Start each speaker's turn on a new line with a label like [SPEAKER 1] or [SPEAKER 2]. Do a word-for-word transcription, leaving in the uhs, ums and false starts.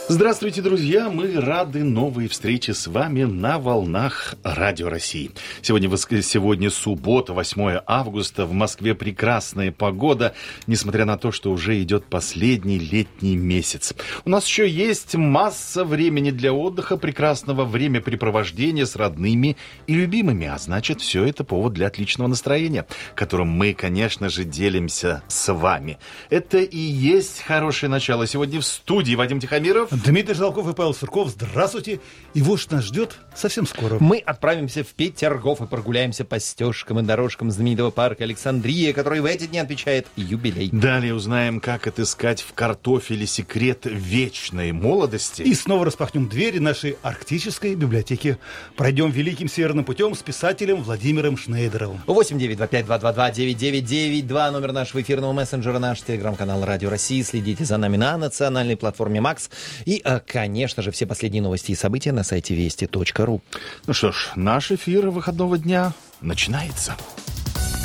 [SPEAKER 1] Здравствуйте, друзья! Мы рады новой встрече с вами на волнах Радио России. Сегодня, воск... Сегодня суббота, восьмое августа. В Москве прекрасная погода, несмотря на то, что уже идет последний летний месяц. У нас еще есть масса времени для отдыха, прекрасного времяпрепровождения с родными и любимыми. А значит, все это повод для отличного настроения, которым мы, конечно же, делимся с вами. Это и есть хорошее начало. Сегодня в студии Вадим Тихомиров,
[SPEAKER 2] Дмитрий Жалков и Павел Сурков. Здравствуйте. И вот что нас ждет совсем скоро.
[SPEAKER 3] Мы отправимся в Петергоф и прогуляемся по стежкам и дорожкам знаменитого парка Александрия, который в эти дни отмечает юбилей.
[SPEAKER 1] Далее узнаем, как отыскать в картофеле секрет вечной молодости.
[SPEAKER 2] И снова распахнем двери нашей арктической библиотеки. Пройдем великим северным путем с писателем Владимиром Шнейдеровым.
[SPEAKER 3] восемь девять два пять два два два девять девять девять два, номер нашего эфирного мессенджера, наш телеграм-канал Радио России. Следите за нами на национальной платформе Макс. И, конечно же, все последние новости и события на сайте вести точка ру.
[SPEAKER 1] Ну что ж, наш эфир выходного дня начинается.